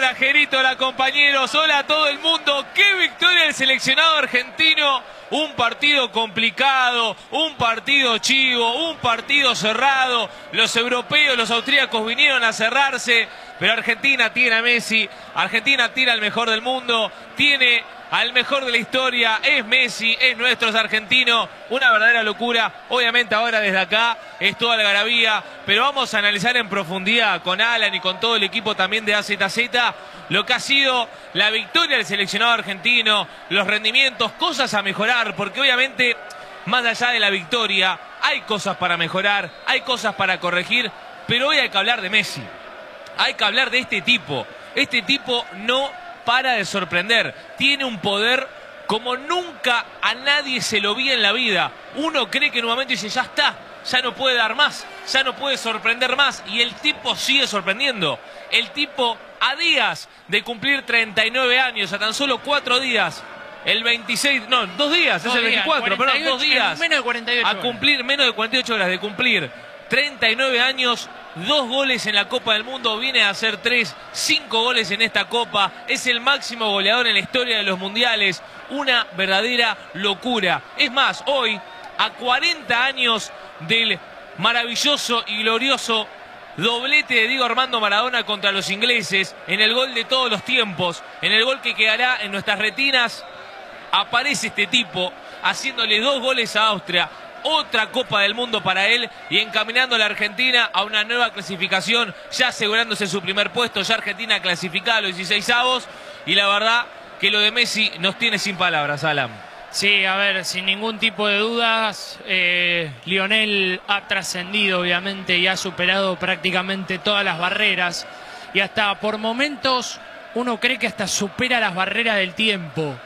Hola Gerito, hola compañeros, hola a todo el mundo. ¡Qué victoria del seleccionado argentino! Un partido complicado, un partido chivo, un partido cerrado. Los europeos, los austríacos vinieron a cerrarse, pero Argentina tiene a Messi, Argentina tiene al mejor del mundo, tiene al mejor de la historia, es Messi, es nuestro, es argentino, una verdadera locura. Obviamente ahora desde acá es toda la algarabía, pero vamos a analizar en profundidad con Alan y con todo el equipo también de AZZ lo que ha sido la victoria del seleccionado argentino, los rendimientos, cosas a mejorar, porque obviamente más allá de la victoria hay cosas para mejorar, hay cosas para corregir, pero hoy hay que hablar de Messi, hay que hablar de este tipo no para de sorprender, tiene un poder como nunca a nadie se lo vi en la vida. Uno cree que en un momento dice, ya está, ya no puede dar más, ya no puede sorprender más, y el tipo sigue sorprendiendo. El tipo a días de cumplir 39 años, a tan solo 4 días, el 26, no, 2 días, es el 24, pero 2 días, menos de 48 a cumplir, menos de 48 horas de cumplir 39 años, 2 goles en la Copa del Mundo, viene a hacer 5 goles en esta Copa, es el máximo goleador en la historia de los mundiales, una verdadera locura. Es más, hoy, a 40 años del maravilloso y glorioso doblete de Diego Armando Maradona contra los ingleses, en el gol de todos los tiempos, en el gol que quedará en nuestras retinas, aparece este tipo haciéndole 2 goles a Austria. Otra Copa del Mundo para él y encaminando a la Argentina a una nueva clasificación, ya asegurándose su primer puesto, ya Argentina clasificada a los 16avos, y la verdad que lo de Messi nos tiene sin palabras, Alan. Sí, a ver, sin ningún tipo de dudas, Lionel ha trascendido obviamente y ha superado prácticamente todas las barreras, y hasta por momentos uno cree que hasta supera las barreras del tiempo,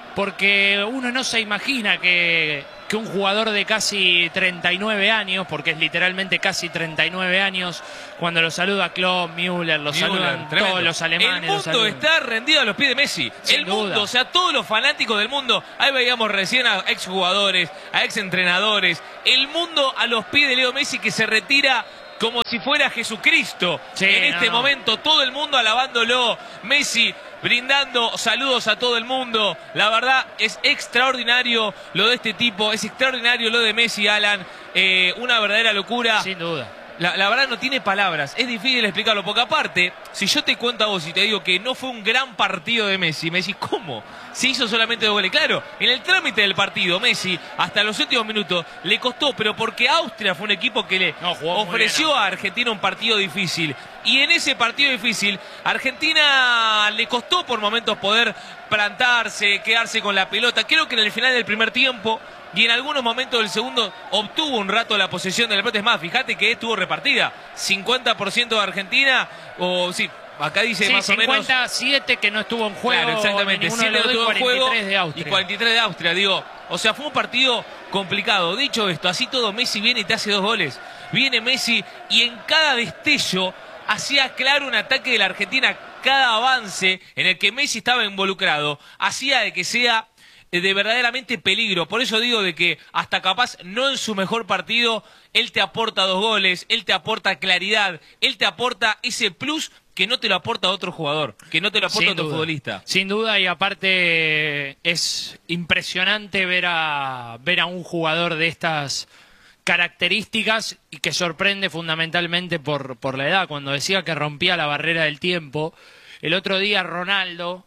porque uno no se imagina que un jugador de casi 39 años, porque es literalmente casi 39 años, cuando lo saluda Klopp, Müller, lo saludan tremendo. Todos los alemanes. El mundo está rendido a los pies de Messi. Sin mundo, duda. O sea, todos los fanáticos del mundo. Ahí veíamos recién a exjugadores, a exentrenadores. El mundo a los pies de Leo Messi, que se retira como si fuera Jesucristo. Sí, en este momento, todo el mundo alabándolo. Messi brindando saludos a todo el mundo. La verdad es extraordinario lo de este tipo, es extraordinario lo de Messi, Alan. Una verdadera locura. Sin duda. La verdad no tiene palabras, es difícil explicarlo, porque aparte, si yo te cuento a vos y te digo que no fue un gran partido de Messi, me decís, ¿cómo? Se hizo solamente 2 goles. Claro, en el trámite del partido, Messi, hasta los últimos minutos, le costó, pero porque Austria fue un equipo que le ofreció a Argentina un partido difícil. Y en ese partido difícil, Argentina le costó por momentos poder plantarse, quedarse con la pelota. Creo que en el final del primer tiempo y en algunos momentos del segundo obtuvo un rato la posesión de la pelota. Es más, fíjate que estuvo repartida 50% de Argentina, o sí, acá dice sí, más o menos 57 que no estuvo en juego. Claro, exactamente, 7 no estuvo en juego de Austria. Y 43 de Austria, digo. O sea, fue un partido complicado. Dicho esto, así todo, Messi viene y te hace 2 goles. Viene Messi y en cada destello hacía claro un ataque de la Argentina. Cada avance en el que Messi estaba involucrado hacía de que sea de verdaderamente peligro. Por eso digo de que hasta capaz no en su mejor partido, él te aporta 2 goles, él te aporta claridad, él te aporta ese plus que no te lo aporta otro jugador, que no te lo aporta otro futbolista. Sin duda, y aparte es impresionante ver a un jugador de estas características y que sorprende fundamentalmente por la edad. Cuando decía que rompía la barrera del tiempo, el otro día Ronaldo,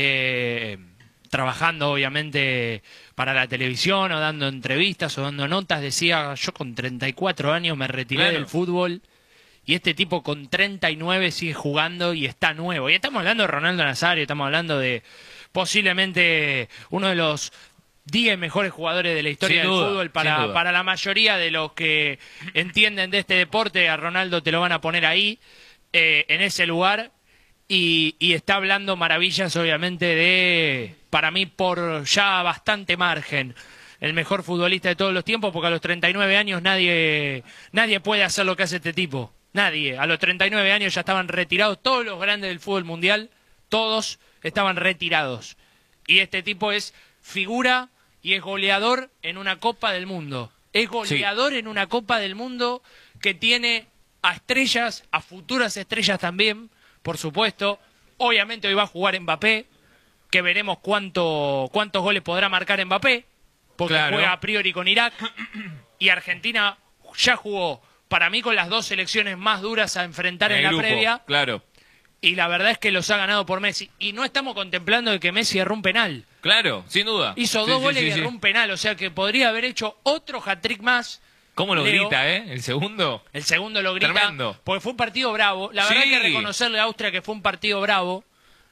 trabajando obviamente para la televisión o dando entrevistas o dando notas, decía, yo con 34 años me retiré del fútbol y este tipo con 39 sigue jugando y está nuevo. Y estamos hablando de Ronaldo Nazario, estamos hablando de posiblemente uno de los 10 mejores jugadores de la historia del fútbol. Para la mayoría de los que entienden de este deporte, a Ronaldo te lo van a poner ahí, en ese lugar. Y está hablando maravillas, obviamente, de, para mí, por ya bastante margen, el mejor futbolista de todos los tiempos, porque a los 39 años nadie puede hacer lo que hace este tipo. Nadie. A los 39 años ya estaban retirados todos los grandes del fútbol mundial, todos estaban retirados. Y este tipo es figura y es goleador en una Copa del Mundo. Es goleador en una Copa del Mundo que tiene a estrellas, a futuras estrellas también, por supuesto, Obviamente hoy va a jugar Mbappé, que veremos cuántos goles podrá marcar Mbappé, porque juega a priori con Irak. Y Argentina ya jugó, para mí, con las dos selecciones más duras a enfrentar en la previa. Claro. Y la verdad es que los ha ganado por Messi. Y no estamos contemplando de que Messi erró un penal. Claro, sin duda. Hizo dos goles y erró un penal. O sea que podría haber hecho otro hat-trick más. ¿Cómo lo grita, el segundo? El segundo lo grita. Tremendo. Porque fue un partido bravo. La verdad hay que reconocerle a Austria que fue un partido bravo.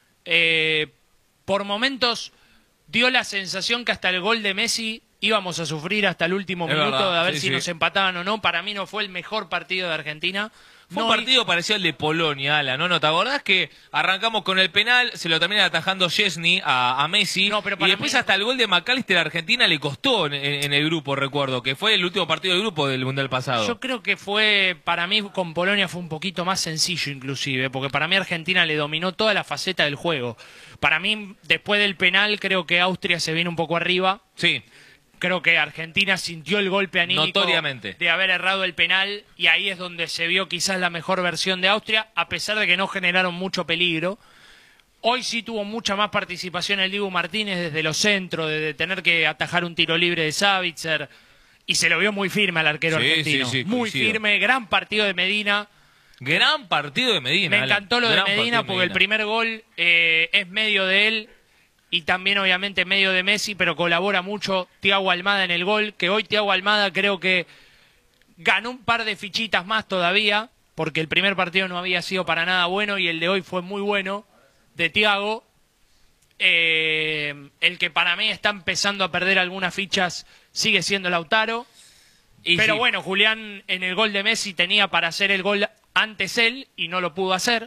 Por momentos dio la sensación que hasta el gol de Messi íbamos a sufrir hasta el último minuto de a ver si nos empataban o no. Para mí no fue el mejor partido de Argentina. Fue un partido parecido al de Polonia, Alan, ¿no? ¿Te acordás que arrancamos con el penal, se lo termina atajando Szczęsny a Messi, y después hasta el gol de McAllister a Argentina le costó en el grupo, recuerdo, que fue el último partido del grupo del Mundial pasado? Yo creo que fue, para mí con Polonia fue un poquito más sencillo inclusive, porque para mí Argentina le dominó toda la faceta del juego. Para mí, después del penal, creo que Austria se viene un poco arriba. Sí. Creo que Argentina sintió el golpe anímico notoriamente de haber errado el penal, y ahí es donde se vio quizás la mejor versión de Austria, a pesar de que no generaron mucho peligro. Hoy sí tuvo mucha más participación el Dibu Martínez desde los centros, de tener que atajar un tiro libre de Savitzer, y se lo vio muy firme al arquero argentino. Muy firme, gran partido de Medina. Gran partido de Medina. Me encantó lo de Medina porque el primer gol es medio de él. Y también obviamente medio de Messi, pero colabora mucho Thiago Almada en el gol, que hoy Thiago Almada creo que ganó un par de fichitas más todavía, porque el primer partido no había sido para nada bueno y el de hoy fue muy bueno de Thiago. El que para mí está empezando a perder algunas fichas sigue siendo Lautaro. Pero bueno, Julián en el gol de Messi tenía para hacer el gol antes él y no lo pudo hacer.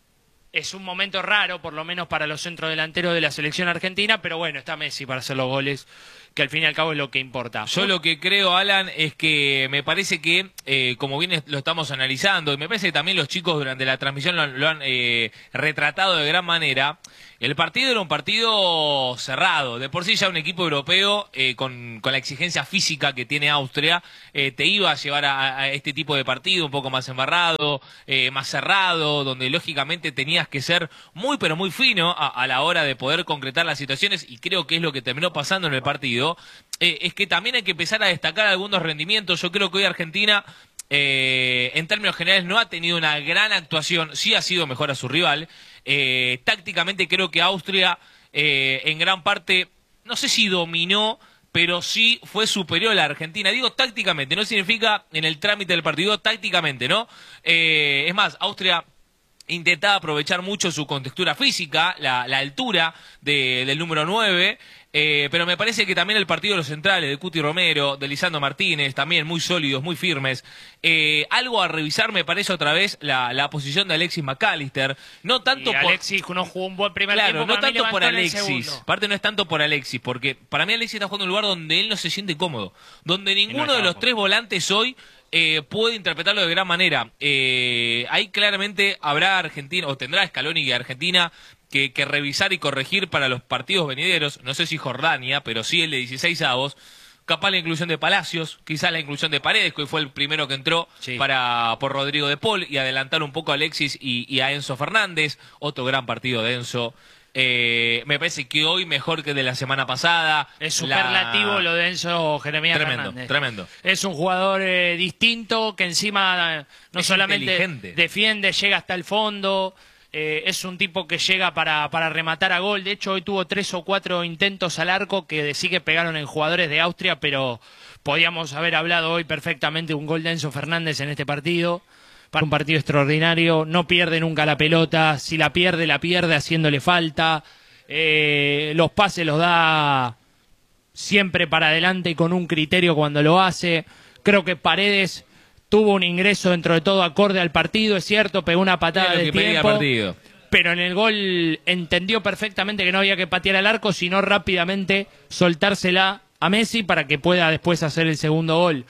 Es un momento raro, por lo menos para los centrodelanteros de la selección argentina, pero bueno, está Messi para hacer los goles, que al fin y al cabo es lo que importa. Yo lo que creo, Alan, es que me parece que, como bien lo estamos analizando, y me parece que también los chicos durante la transmisión lo han retratado de gran manera, el partido era un partido cerrado. De por sí ya un equipo europeo, con la exigencia física que tiene Austria, te iba a llevar a este tipo de partido un poco más embarrado, más cerrado, donde lógicamente tenías que ser muy pero muy fino a la hora de poder concretar las situaciones, y creo que es lo que terminó pasando en el partido. Es que también hay que empezar a destacar algunos rendimientos. Yo creo que hoy Argentina, en términos generales, no ha tenido una gran actuación, sí ha sido mejor a su rival. Tácticamente creo que Austria en gran parte, no sé si dominó, pero sí fue superior a la Argentina. Digo tácticamente, no significa en el trámite del partido, tácticamente, ¿no? Es más, Austria intentaba aprovechar mucho su contextura física, la altura del número 9, pero me parece que también el partido de los centrales, de Cuti Romero, de Lisandro Martínez, también muy sólidos, muy firmes. Algo a revisar me parece otra vez la posición de Alexis McAllister. No tanto Alexis no jugó un buen primer tiempo, no tanto por Alexis. Aparte no es tanto por Alexis, porque para mí Alexis está jugando en un lugar donde él no se siente cómodo, donde ninguno de los tres volantes hoy puede interpretarlo de gran manera. Ahí claramente habrá Argentina, o tendrá Scaloni y Argentina que revisar y corregir para los partidos venideros. No sé si Jordania, pero sí el de 16avos. Capaz la inclusión de Palacios, quizás la inclusión de Paredes, que fue el primero que entró por Rodrigo de Paul, y adelantar un poco a Alexis y a Enzo Fernández. Otro gran partido de Enzo. Me parece que hoy mejor que de la semana pasada. Es superlativo lo de Enzo Jeremías Fernández. Tremendo. Es un jugador distinto, que encima no solamente defiende, llega hasta el fondo. Es un tipo que llega para rematar a gol. De hecho, hoy tuvo 3 o 4 intentos al arco que sí que pegaron en jugadores de Austria, pero podíamos haber hablado hoy perfectamente de un gol de Enzo Fernández en este partido. Para un partido extraordinario, no pierde nunca la pelota, si la pierde haciéndole falta, los pases los da siempre para adelante y con un criterio cuando lo hace. Creo que Paredes tuvo un ingreso dentro de todo acorde al partido, es cierto, pegó una patada de tiempo, pero en el gol entendió perfectamente que no había que patear al arco, sino rápidamente soltársela a Messi para que pueda después hacer el segundo gol.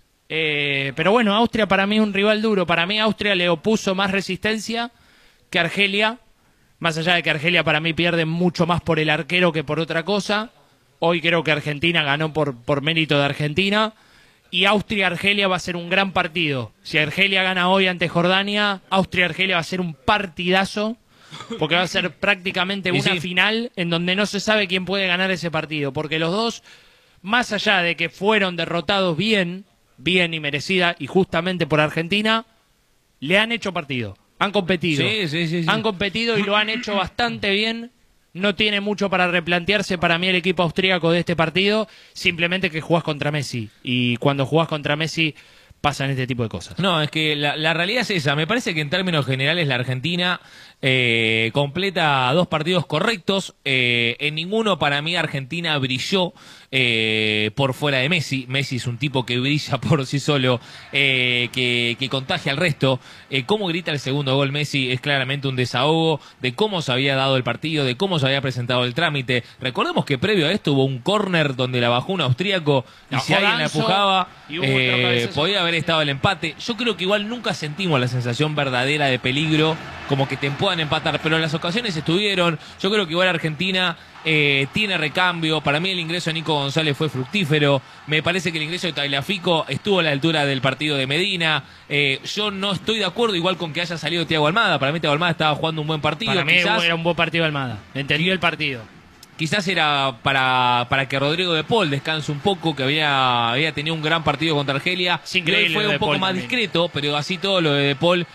Pero bueno, Austria para mí es un rival duro. Para mí Austria le opuso más resistencia que Argelia, más allá de que Argelia para mí pierde mucho más por el arquero que por otra cosa. Hoy creo que Argentina ganó por mérito de Argentina. Y Austria-Argelia va a ser un gran partido. Si Argelia gana hoy ante Jordania, Austria-Argelia va a ser un partidazo. porque va a ser prácticamente una final en donde no se sabe quién puede ganar ese partido, porque los dos, más allá de que fueron derrotados bien y merecida, y justamente por Argentina, le han hecho partido, han competido, han competido y lo han hecho bastante bien. No tiene mucho para replantearse para mí el equipo austríaco de este partido, simplemente que jugás contra Messi, y cuando jugás contra Messi pasan este tipo de cosas. No, es que la realidad es esa. Me parece que en términos generales la Argentina completa 2 partidos correctos. En ninguno para mí Argentina brilló por fuera de Messi. Messi es un tipo que brilla por sí solo, que contagia al resto. Cómo grita el segundo gol Messi es claramente un desahogo de cómo se había dado el partido, de cómo se había presentado el trámite. Recordemos que previo a esto hubo un córner donde la bajó un austríaco y si alguien la empujaba podía haber estado el empate. Yo creo que igual nunca sentimos la sensación verdadera de peligro, como que te puedan empatar, pero en las ocasiones estuvieron. Yo creo que igual Argentina tiene recambio. Para mí el ingreso de Nico González fue fructífero. Me parece que el ingreso de Tagliafico estuvo a la altura del partido de Medina. Yo no estoy de acuerdo igual con que haya salido Thiago Almada. Para mí Thiago Almada estaba jugando un buen partido. Para mí era un buen partido de Almada. Entendió el partido. Quizás era para que Rodrigo de Paul descanse un poco, que había tenido un gran partido contra Argelia. Increíble, fue un poco más discreto, pero así todo lo de Paul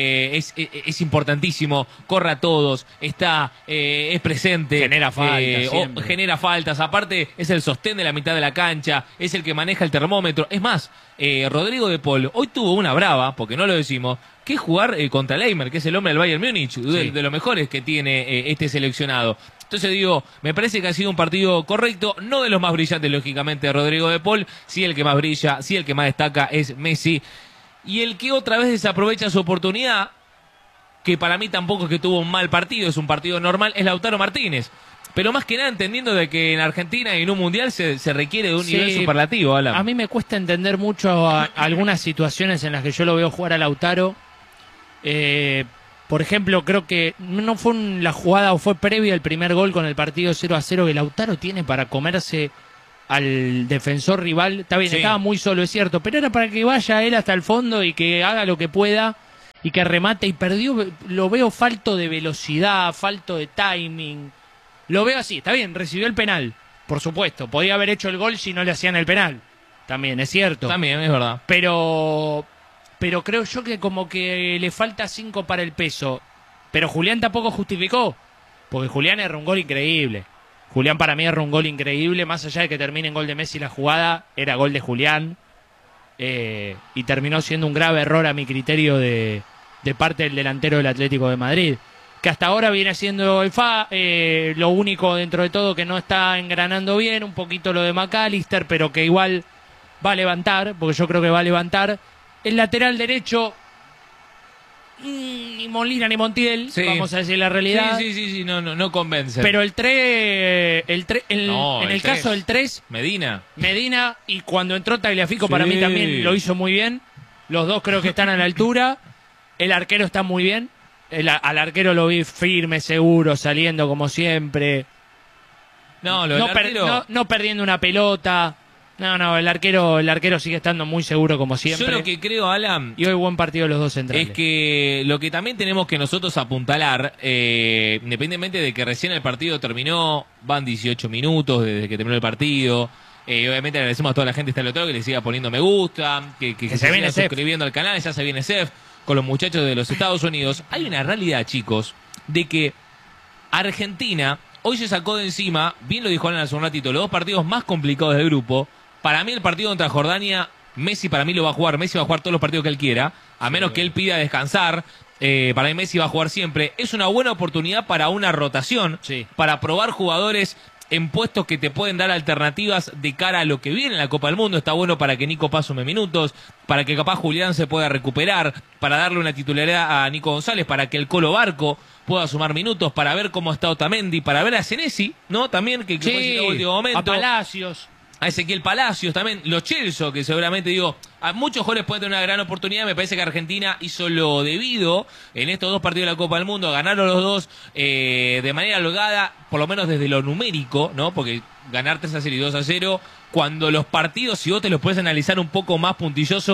es importantísimo. Corre a todos, es presente. Genera faltas. Genera faltas. Aparte, es el sostén de la mitad de la cancha, es el que maneja el termómetro. Es más, Rodrigo de Paul hoy tuvo una brava, porque no lo decimos, que es jugar contra Leimer, que es el hombre del Bayern Múnich, de los mejores que tiene este seleccionado. Entonces digo, me parece que ha sido un partido correcto, no de los más brillantes, lógicamente, de Rodrigo de Paul. Sí, el que más brilla, sí, el que más destaca es Messi. Y el que otra vez desaprovecha su oportunidad, que para mí tampoco es que tuvo un mal partido, es un partido normal, es Lautaro Martínez. Pero más que nada entendiendo de que en Argentina y en un mundial se requiere de un nivel superlativo, Alan. A mí me cuesta entender mucho algunas situaciones en las que yo lo veo jugar a Lautaro. Por ejemplo, creo que no fue la jugada o fue previa al primer gol con el partido 0-0 que Lautaro tiene para comerse al defensor rival. Está bien, estaba muy solo, es cierto, pero era para que vaya él hasta el fondo y que haga lo que pueda y que remate, y perdió. Lo veo falto de velocidad, falto de timing. Lo veo así, está bien, recibió el penal, por supuesto. Podía haber hecho el gol si no le hacían el penal. También, es cierto. También, es verdad. Pero creo yo que como que le falta 5 para el peso. Pero Julián tampoco justificó, porque Julián erró un gol increíble. Julián para mí erró un gol increíble, más allá de que termine en gol de Messi la jugada, era gol de Julián. Y terminó siendo un grave error a mi criterio de parte del delantero del Atlético de Madrid, que hasta ahora viene siendo lo único dentro de todo que no está engranando bien, un poquito lo de McAllister, pero que igual va a levantar, porque yo creo que va a levantar. El lateral derecho, ni Molina ni Montiel, vamos a decir la realidad. Sí, no convence. Pero el 3, en el caso del 3, Medina, y cuando entró Tagliafico para mí también lo hizo muy bien. Los dos creo que están a la altura. El arquero está muy bien. Al arquero lo vi firme, seguro, saliendo como siempre. No perdiendo una pelota. No, el arquero sigue estando muy seguro como siempre. Yo lo que creo, Alan, y hoy buen partido de los dos centrales, es que lo que también tenemos que nosotros apuntalar, independientemente de que recién el partido terminó, van 18 minutos desde que terminó el partido. Obviamente agradecemos a toda la gente que está al otro lado, que le siga poniendo me gusta, que se siga suscribiendo al canal. Ya se viene Sef con los muchachos de los Estados Unidos. Hay una realidad, chicos, de que Argentina hoy se sacó de encima, bien lo dijo Alan hace un ratito, los 2 partidos más complicados del grupo. Para mí el partido contra Jordania, Messi para mí lo va a jugar. Messi va a jugar todos los partidos que él quiera, a menos que él pida descansar. Para mí Messi va a jugar siempre. Es una buena oportunidad para una rotación, para probar jugadores en puestos que te pueden dar alternativas de cara a lo que viene en la Copa del Mundo. Está bueno para que Nico sume minutos, para que capaz Julián se pueda recuperar, para darle una titularidad a Nico González, para que el Colo Barco pueda sumar minutos, para ver cómo está Otamendi, para ver a Senesi, ¿no? También, que fue en el último momento. A Palacios. A Ezequiel Palacios también, los Chelsea, que seguramente, a muchos jóvenes pueden tener una gran oportunidad. Me parece que Argentina hizo lo debido en estos 2 partidos de la Copa del Mundo, ganaron los 2 de manera holgada, por lo menos desde lo numérico, ¿no? Porque ganar 3-0 y 2-0, cuando los partidos, si vos te los puedes analizar un poco más puntilloso,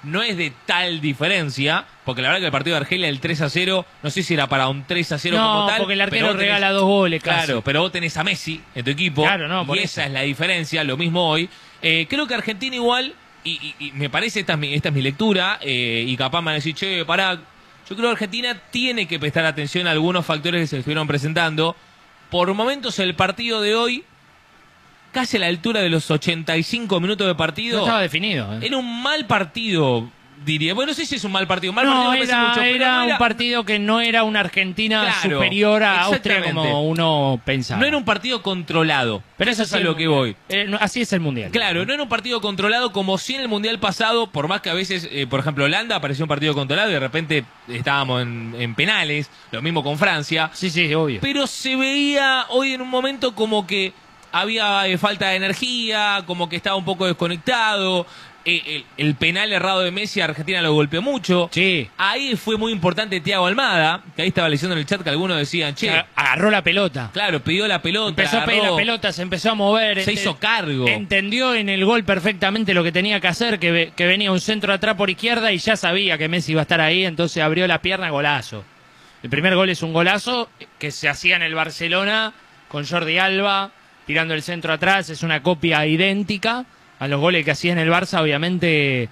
no es de tal diferencia, porque la verdad que el partido de Argelia, el 3-0, no sé si era para un 3-0 como tal. No, porque el arquero regala 2 goles casi. Claro, pero vos tenés a Messi en tu equipo, claro, no, y esa es la diferencia, lo mismo hoy. Creo que Argentina igual, y me parece, esta es mi lectura, y capaz me van a decir, che, pará, yo creo que Argentina tiene que prestar atención a algunos factores que se estuvieron presentando. Por momentos el partido de hoy, casi a la altura de los 85 minutos de partido, no estaba definido. Era un mal partido, diría. Bueno, no sé si es un mal partido. Mal no, partido mucho, era un partido que no era una Argentina claro, superior a Austria como uno pensaba. No era un partido controlado. Pero eso es a lo que voy. Así es el Mundial. Claro, no era un partido controlado como si en el Mundial pasado, por más que a veces, por ejemplo, Holanda parecía un partido controlado y de repente estábamos en penales, lo mismo con Francia. Sí, obvio. Pero se veía hoy en un momento como que había falta de energía, como que estaba un poco desconectado. El penal errado de Messi a Argentina lo golpeó mucho. Sí. Ahí fue muy importante Thiago Almada, que ahí estaba leyendo en el chat que algunos decían, che, agarró la pelota. Claro, pidió la pelota. Empezó a pedir la pelota, se empezó a mover. Se hizo cargo. Entendió en el gol perfectamente lo que tenía que hacer, que venía un centro atrás por izquierda y ya sabía que Messi iba a estar ahí, entonces abrió la pierna, golazo. El primer gol es un golazo que se hacía en el Barcelona con Jordi Alba tirando el centro atrás, es una copia idéntica a los goles que hacía en el Barça, obviamente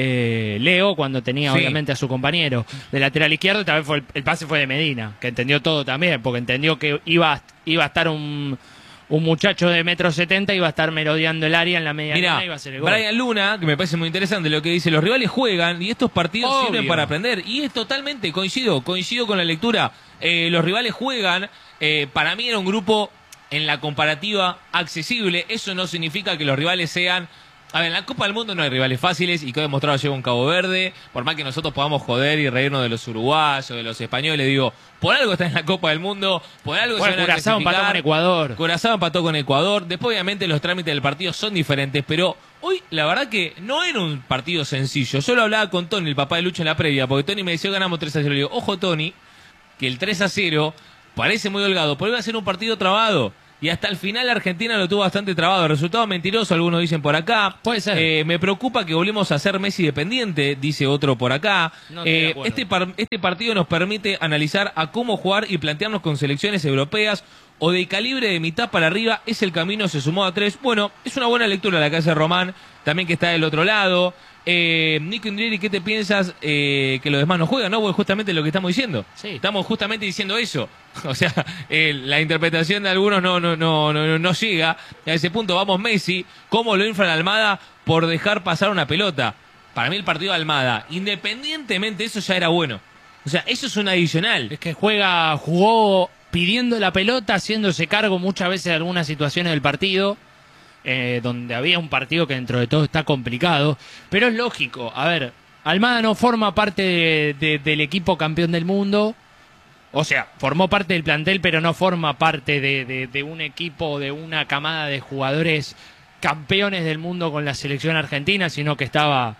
Leo, cuando tenía obviamente a su compañero de lateral izquierdo. También el pase fue de Medina, que entendió todo también, porque entendió que iba a estar un muchacho de 1,70 m, iba a estar merodeando el área en la media luna y iba a hacer el gol. Brian Luna, que me parece muy interesante lo que dice, los rivales juegan y estos partidos sirven para aprender, y es totalmente, coincido con la lectura, los rivales juegan, para mí era un grupo en la comparativa accesible. Eso no significa que los rivales sean... A ver, en la Copa del Mundo no hay rivales fáciles, y que he demostrado llega un Cabo Verde, por más que nosotros podamos joder y reírnos de los uruguayos, de los españoles, digo, por algo está en la Copa del Mundo, por algo se van a Curazao empató con Ecuador. Curazao empató con Ecuador, después obviamente los trámites del partido son diferentes, pero hoy la verdad que no era un partido sencillo. Yo lo hablaba con Tony, el papá de Lucho, en la previa, porque Tony me decía ganamos 3-0, le digo, ojo Tony, que el 3-0 parece muy holgado, pero iba a ser un partido trabado. Y hasta el final Argentina lo tuvo bastante trabado. Resultado mentiroso, algunos dicen por acá. Puede ser. Me preocupa que volvemos a ser Messi dependiente, dice otro por acá. No este partido nos permite analizar a cómo jugar y plantearnos con selecciones europeas o de calibre de mitad para arriba. Es el camino, se sumó a 3. Bueno, es una buena lectura la que hace Román, también que está del otro lado. Nico Indrieri, ¿qué te piensas que los demás no juegan? No, pues justamente lo que estamos diciendo. Sí. Estamos justamente diciendo eso. O sea, la interpretación de algunos no llega a ese punto. Vamos Messi, ¿cómo lo infran Almada por dejar pasar una pelota? Para mí el partido de Almada, independientemente de eso, ya era bueno. O sea, eso es un adicional. Es que jugó pidiendo la pelota, haciéndose cargo muchas veces de algunas situaciones del partido. Donde había un partido que dentro de todo está complicado, pero es lógico. A ver, Almada no forma parte del equipo campeón del mundo, o sea, formó parte del plantel, pero no forma parte de un equipo, de una camada de jugadores campeones del mundo con la selección argentina, sino que estaba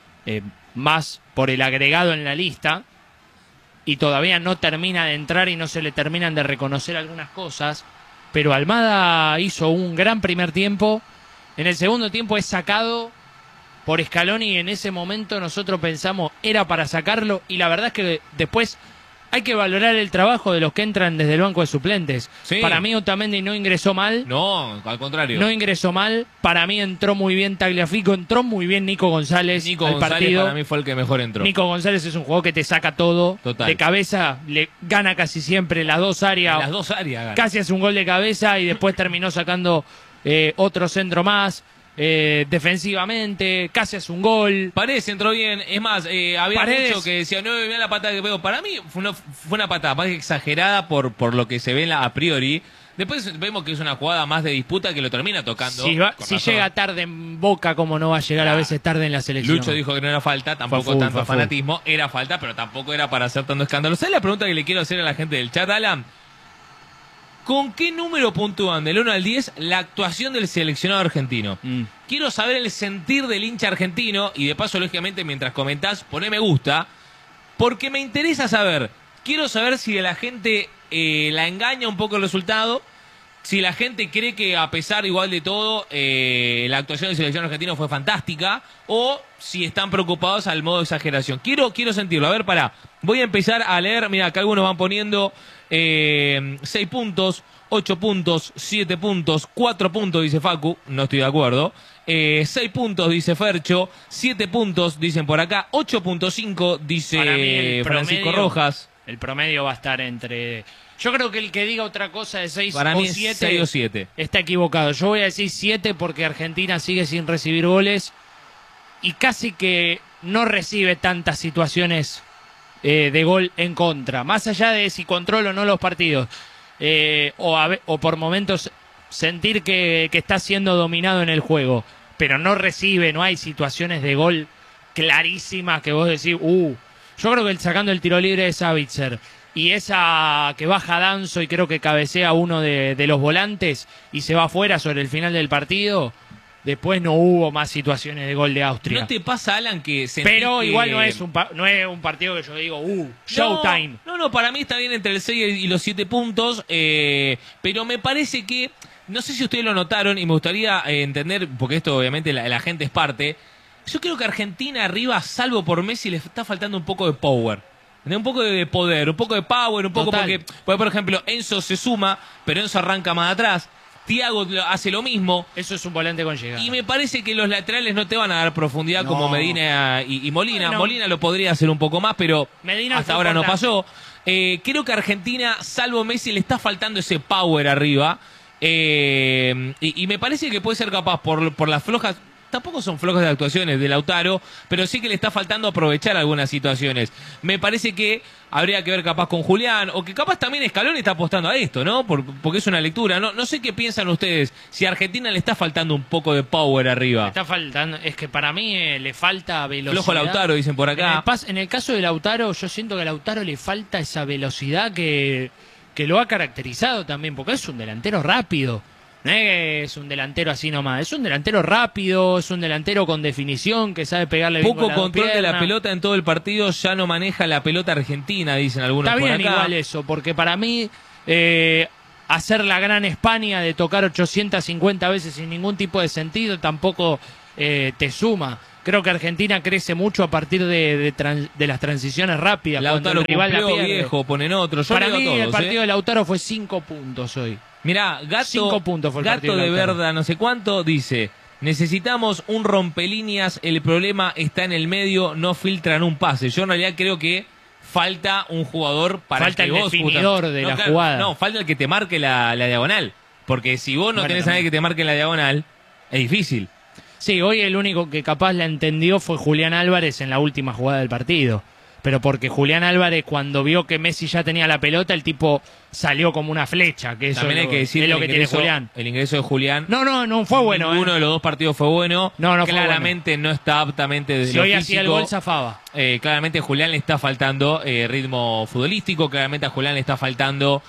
más por el agregado en la lista, y todavía no termina de entrar y no se le terminan de reconocer algunas cosas. Pero Almada hizo un gran primer tiempo. En el segundo tiempo es sacado por Scaloni y en ese momento nosotros pensamos era para sacarlo, y la verdad es que después hay que valorar el trabajo de los que entran desde el banco de suplentes. Sí. Para mí Otamendi no ingresó mal. No, al contrario. No ingresó mal. Para mí entró muy bien Tagliafico, entró muy bien Nico González al partido. Para mí fue el que mejor entró. Nico González es un jugador que te saca todo. Total. De cabeza, le gana casi siempre las dos áreas. Las dos áreas gana. Casi hace un gol de cabeza y después terminó sacando otro centro más. Defensivamente, casi hace un gol. Paredes entró bien, es más, había Paredes, mucho que decía, no, mira la patada que pegó. Para mí fue una patada más exagerada por lo que se ve a priori. Después vemos que es una jugada más de disputa que lo termina tocando. Si llega tarde en Boca, como no va a llegar a veces tarde en la selección. Lucho dijo que no era falta, tampoco tanto fanatismo. Era falta, pero tampoco era para hacer tanto escándalo. ¿Sabes la pregunta que le quiero hacer a la gente del chat, Alan? ¿Con qué número puntúan del 1 al 10 la actuación del seleccionado argentino? Quiero saber el sentir del hincha argentino, y de paso, lógicamente, mientras comentás, poné me gusta, porque me interesa saber. Quiero saber si de la gente la engaña un poco el resultado, si la gente cree que a pesar igual de todo la actuación del seleccionado argentino fue fantástica o si están preocupados al modo de exageración. Quiero sentirlo. A ver, pará. Voy a empezar a leer. Mira, acá algunos van poniendo 6 puntos, 8 puntos, 7 puntos, 4 puntos, dice Facu. No estoy de acuerdo. 6 puntos, dice Fercho. 7 puntos, dicen por acá. 8.5, dice Francisco Rojas. El promedio va a estar entre... Yo creo que el que diga otra cosa de 6 Para o mí 7 es 6 o 7. está equivocado. Yo voy a decir 7 porque Argentina sigue sin recibir goles y casi que no recibe tantas situaciones de gol en contra. Más allá de si controla o no los partidos o por momentos sentir que está siendo dominado en el juego, pero no recibe, no hay situaciones de gol clarísimas que vos decís, yo creo que sacando el tiro libre de Savitzer y esa que baja Danzo y creo que cabecea uno de los volantes y se va afuera sobre el final del partido, después no hubo más situaciones de gol de Austria. ¿No te pasa, Alan, que pero igual no es un partido que yo digo, showtime? No, para mí está bien entre el 6 y los 7 puntos, pero me parece que, no sé si ustedes lo notaron y me gustaría entender, porque esto obviamente la gente es parte. Yo creo que Argentina arriba, salvo por Messi, le está faltando un poco de power. Un poco de poder, un poco de power, un poco porque, por ejemplo, Enzo se suma, pero Enzo arranca más atrás. Thiago hace lo mismo. Eso es un volante con llegada. Y me parece que los laterales no te van a dar profundidad como Medina y Molina. Bueno, Molina lo podría hacer un poco más, pero Medina hasta ahora no pasó. Creo que Argentina, salvo Messi, le está faltando ese power arriba. Y me parece que puede ser capaz por las flojas. Tampoco son flojas de actuaciones de Lautaro, pero sí que le está faltando aprovechar algunas situaciones. Me parece que habría que ver capaz con Julián, o que capaz también Scaloni está apostando a esto, ¿no? Porque es una lectura. No sé qué piensan ustedes, si a Argentina le está faltando un poco de power arriba. Le está faltando, es que para mí le falta velocidad. Flojo Lautaro, dicen por acá. En el caso de Lautaro, yo siento que a Lautaro le falta esa velocidad que lo ha caracterizado también, porque es un delantero rápido. No es un delantero así nomás, es un delantero rápido, es un delantero con definición, que sabe pegarle bien con la control pierna. de la pelota en todo el partido, ya no maneja la pelota argentina, dicen algunos por acá. Está bien igual eso, porque para mí hacer la gran España de tocar 850 veces sin ningún tipo de sentido tampoco te suma. Creo que Argentina crece mucho a partir de las transiciones rápidas. Lautaro cuando el rival la pierde. Viejo, ponen otro. Para mí el partido de Lautaro fue 5 puntos hoy. Mirá, 5 puntos fue el Gato de Verda, no sé cuánto, dice: necesitamos un rompelíneas, el problema está en el medio, no filtran un pase. Yo en realidad creo que falta un jugador para falta que el vos definidor de la jugada. No, falta el que te marque la diagonal. Porque si vos no tenés a nadie que te marque la diagonal, es difícil. Sí, hoy el único que capaz la entendió fue Julián Álvarez en la última jugada del partido. Pero porque Julián Álvarez, cuando vio que Messi ya tenía la pelota, el tipo salió como una flecha. Que eso también hay que decir es lo que tiene Julián. El ingreso de Julián. No fue bueno. Ninguno de los dos partidos fue bueno. No claramente fue bueno. No está aptamente desde si lo hoy físico. hacía el gol, zafaba. Claramente a Julián le está faltando ritmo futbolístico. Claramente a Julián le está faltando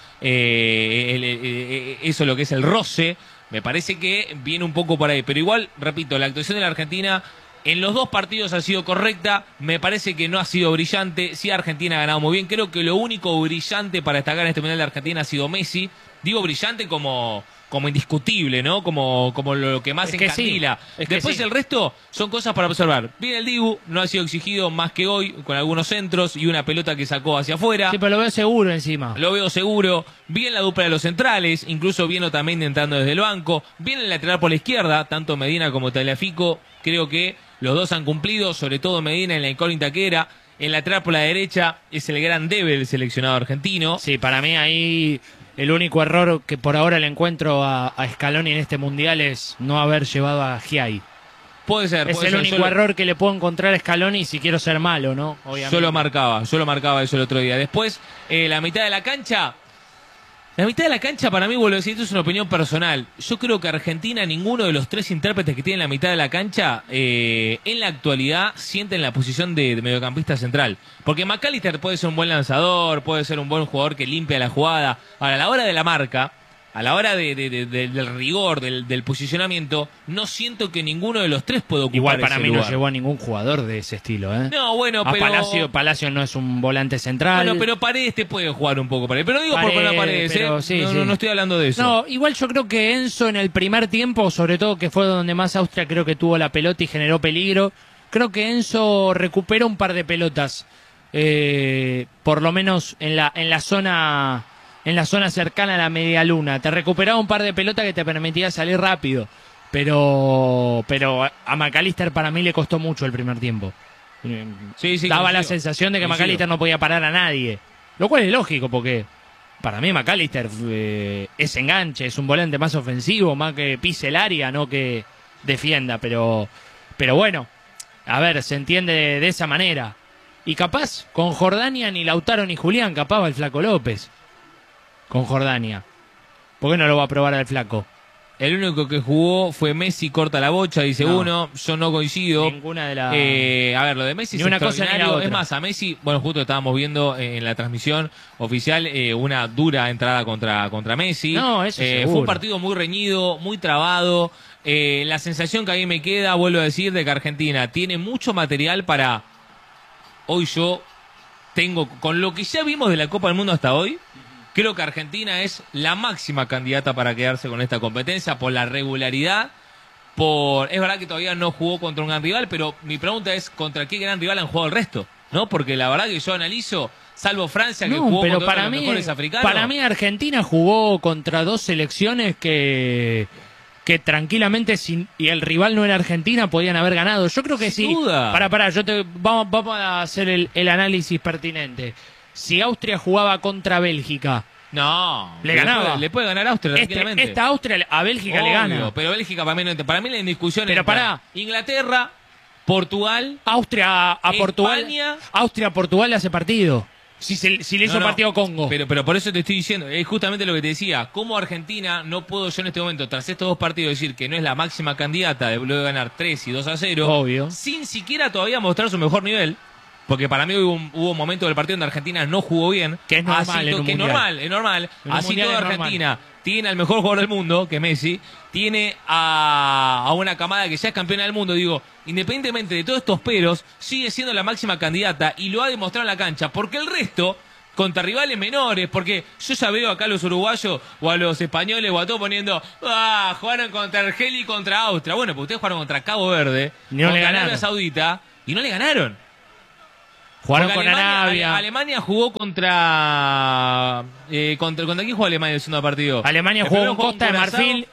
eso, lo que es el roce. Me parece que viene un poco por ahí. Pero igual, repito, la actuación de la Argentina en los dos partidos ha sido correcta. Me parece que no ha sido brillante. Sí, Argentina ha ganado muy bien. Creo que lo único brillante para destacar en este Mundial de Argentina ha sido Messi. Digo brillante como indiscutible, ¿no? Como lo que más encandila. Sí, Después el resto son cosas para observar. Bien el Dibu, no ha sido exigido más que hoy, con algunos centros y una pelota que sacó hacia afuera. Sí, pero lo veo seguro encima. Lo veo seguro. Bien la dupla de los centrales, incluso bien también entrando desde el banco. Bien el lateral por la izquierda, tanto Medina como Tagliafico. Creo que los dos han cumplido, sobre todo Medina en la incógnita que era. El lateral por la derecha es el gran debe del seleccionado argentino. Sí, para mí ahí el único error que por ahora le encuentro a Scaloni en este Mundial es no haber llevado a Giai. Puede ser. Es el único error que le puedo encontrar a Scaloni si quiero ser malo, ¿no? Obviamente. Yo lo marcaba eso el otro día. Después, la mitad de la cancha. La mitad de la cancha para mí, vuelvo a decir, esto es una opinión personal. Yo creo que Argentina, ninguno de los tres intérpretes que tienen la mitad de la cancha, en la actualidad, sienten la posición de mediocampista central. Porque McAllister puede ser un buen lanzador, puede ser un buen jugador que limpia la jugada. Ahora, a la hora de la marca, a la hora del rigor, del posicionamiento, no siento que ninguno de los tres pueda ocupar Igual para ese mí lugar. no llegó a ningún jugador de ese estilo, ¿eh? No, bueno, pero... Palacio no es un volante central. Bueno, pero Paredes te puede jugar un poco, Paredes. Pero no digo por poner a Paredes, pero, sí, sí. No estoy hablando de eso. No, igual yo creo que Enzo en el primer tiempo, sobre todo que fue donde más Austria creo que tuvo la pelota y generó peligro, creo que Enzo recupera un par de pelotas, por lo menos en la zona cercana a la media luna. Te recuperaba un par de pelotas que te permitía salir rápido. Pero a McAllister para mí le costó mucho el primer tiempo. Sí, Daba coincido. la sensación de que McAllister no podía parar a nadie. Lo cual es lógico porque para mí McAllister es enganche, es un volante más ofensivo, más que pise el área, no que defienda. Pero bueno, a ver, se entiende de esa manera. Y capaz, con Jordania ni Lautaro ni Julián, capaz va el Flaco López. Con Jordania. ¿Por qué no lo va a probar al Flaco? El único que jugó fue Messi, corta la bocha, dice uno. Yo no coincido. Ninguna de las... A ver, lo de Messi Ni es una cosa ni la extraordinario. otra. Es más, a Messi, bueno, justo estábamos viendo en la transmisión oficial una dura entrada contra Messi. No, eso seguro. Fue un partido muy reñido, muy trabado. La sensación que a mí me queda, vuelvo a decir, de que Argentina tiene mucho material para... Hoy yo tengo, con lo que ya vimos de la Copa del Mundo hasta hoy, creo que Argentina es la máxima candidata para quedarse con esta competencia por la regularidad, es verdad que todavía no jugó contra un gran rival, pero mi pregunta es ¿contra qué gran rival han jugado el resto? ¿No? Porque la verdad que yo analizo, salvo Francia que jugó pero contra uno de los mejores africanos. Para mí Argentina jugó contra dos selecciones que tranquilamente y el rival no era Argentina podían haber ganado. Yo creo que Sin sí. duda. Vamos a hacer el análisis pertinente. Si Austria jugaba contra Bélgica, No, le ganaba. Le puede ganar a Austria tranquilamente. Esta Austria a Bélgica le gana. Pero Bélgica para mí la indiscusión Pero entra Inglaterra, Portugal, Austria a Portugal. España. Austria a Portugal le hace partido. Si le hizo partido a Congo. Pero por eso te estoy diciendo, es justamente lo que te decía. Como Argentina, no puedo yo en este momento, tras estos dos partidos, decir que no es la máxima candidata de luego de ganar 3 y 2-0. Obvio. Sin siquiera todavía mostrar su mejor nivel. Porque para mí hubo un momento del partido donde Argentina no jugó bien. Que es normal. Es normal. Así toda Argentina normal. Tiene al mejor jugador del mundo, que Messi. Tiene a una camada que ya es campeona del mundo. Digo, independientemente de todos estos peros, sigue siendo la máxima candidata y lo ha demostrado en la cancha. Porque el resto, contra rivales menores, porque yo ya veo acá a los uruguayos o a los españoles o a todos poniendo, jugaron contra Argelia y contra Austria. Bueno, pues ustedes jugaron contra Cabo Verde, no contra Arabia Saudita y no le ganaron. Jugaron con Arabia. Alemania jugó contra quién jugó Alemania en el segundo partido. Alemania jugó con Costa de Marfil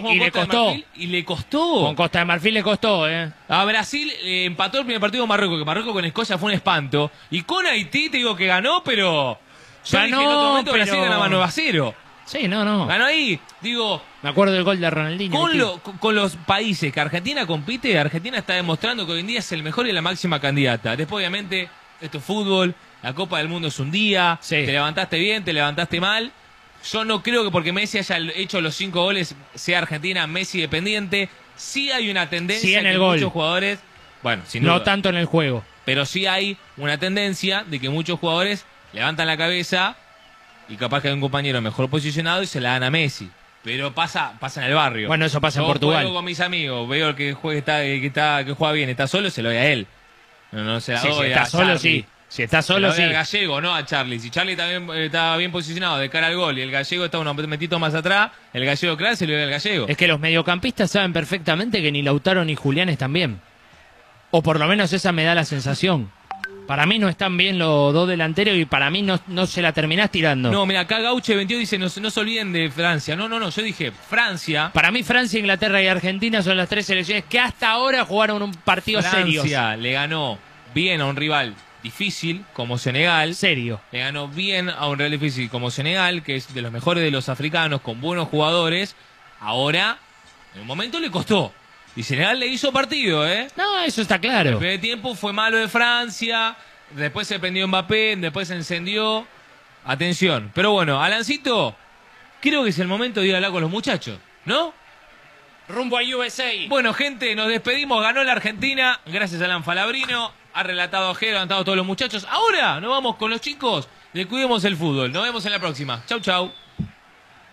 y le costó. Con Costa de Marfil le costó, A Brasil empató el primer partido con Marruecos, que Marruecos con Escocia fue un espanto. Y con Haití te digo que ganó, pero yo dije en otro momento Brasil ganaba 9-0. Sí, no. Ganó ahí, digo... Me acuerdo del gol de Ronaldinho. Con los países que Argentina compite, Argentina está demostrando que hoy en día es el mejor y la máxima candidata. Después, obviamente... Esto es fútbol, la Copa del Mundo es un día, te levantaste bien, te levantaste mal. Yo no creo que porque Messi haya hecho los 5 goles sea Argentina Messi dependiente. Sí hay una tendencia en que el gol. Muchos jugadores, bueno, sin duda, no tanto en el juego, pero sí hay una tendencia de que muchos jugadores levantan la cabeza y capaz que hay un compañero mejor posicionado y se la dan a Messi. Pero pasa en el barrio. Bueno, eso pasa en Portugal. Juego con mis amigos, veo el que juega bien, está solo, se lo doy a él. No se la doy si está solo, Charlie. sí. Si está solo, sí. Al gallego, no a Charlie. Si Charlie también estaba bien posicionado de cara al gol y el gallego está unos metitos más atrás, el gallego claro se lo doy al gallego. Es que los mediocampistas saben perfectamente que ni Lautaro ni Julián están bien. O por lo menos esa me da la sensación. Para mí no están bien los dos delanteros y para mí no se la terminás tirando. No, mira, acá Gauche 22 dice, no se olviden de Francia. No, yo dije Francia. Para mí Francia, Inglaterra y Argentina son las 3 selecciones que hasta ahora jugaron un partido serio. Francia le ganó bien a un rival difícil como Senegal. Serio. Le ganó bien a un rival difícil como Senegal, que es de los mejores de los africanos, con buenos jugadores. Ahora, en un momento le costó. Y Senegal le hizo partido, No, eso está claro. El primer tiempo fue malo de Francia, después se prendió Mbappé, después se encendió. Atención. Pero bueno, Alancito, creo que es el momento de ir a hablar con los muchachos, ¿no? Rumbo a USA. Bueno, gente, nos despedimos. Ganó la Argentina. Gracias a Alan Falabrino. Ha relatado Jero, han estado todos los muchachos. Ahora nos vamos con los chicos de Cuidemos el Fútbol. Nos vemos en la próxima. Chau, chau.